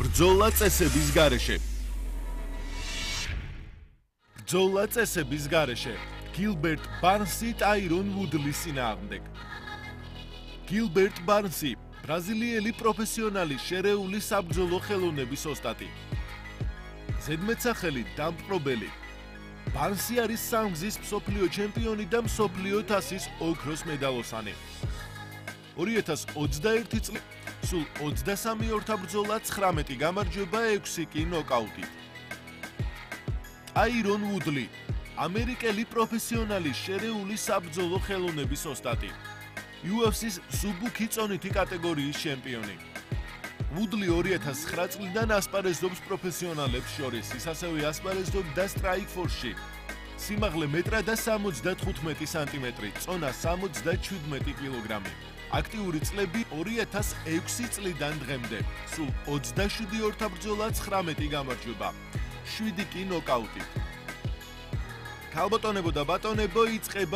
ბრძოლა წესების გარეშე. ბრძოლა წესების გარეშე. გილბერტ ბარნსი ტაირონ ვუდლის წინააღმდეგ. გილბერტ ბარნსი ბრაზილიელი პროფესიონალი შერეული საბრძოლო ხელოვნების ოსტატი. ზედმეტსახელი დამპყრობელი. ბარნსი არის სამგზის მსოფლიო ჩემპიონი და მსოფლიო თასის ოქროს მედალოსანი. 2021 წლის სულ 23 ორთაბრძოლა 19 გამარჯვება 6 კი ნოკაუტით. ტაირონ ვუდლი ამერიკელი პროფესიონალი შერეული საბრძოლო ხელოვნების ოსტატი. UFC-ს სუბუქი წონითი კატეგორიის ჩემპიონი. ვუდლი 2009 წლიდან ასპარეზობს პროფესიონალებს შორის, ის ასევე ასპარეზობდა Strikeforce-ში. სიმაღლე მეტრა და 75 სანტიმეტრი, წონა 77 კილოგრამი. აქტიური წლები 2006 წლიდან დღემდე. სულ 27 ორთაბრძოლა 19 გამარჯვება, 7 კი ნოკაუტით. ქალბატონებო და ბატონებო, იწყება